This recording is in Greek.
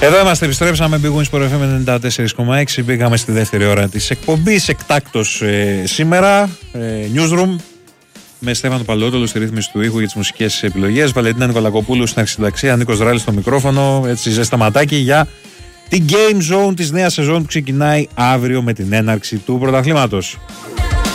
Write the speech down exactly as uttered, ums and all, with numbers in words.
Εδώ είμαστε, επιστρέψαμε. Big Win Sport εφ εμ ενενήντα τέσσερα κόμμα έξι. Μπήκαμε στη δεύτερη ώρα της εκπομπής. Εκτάκτος ε, σήμερα. Ε, newsroom. Με Στέφανο Παλαιότολο στη ρύθμιση του ήχου για τις μουσικές επιλογές. Βαλεντίνα Νικολακοπούλου στην αρχισυνταξία. Νίκος Δράλης στο μικρόφωνο. Έτσι, ζεσταματάκι για την Game Zone της νέας σεζόν που ξεκινάει αύριο με την έναρξη του πρωταθλήματος.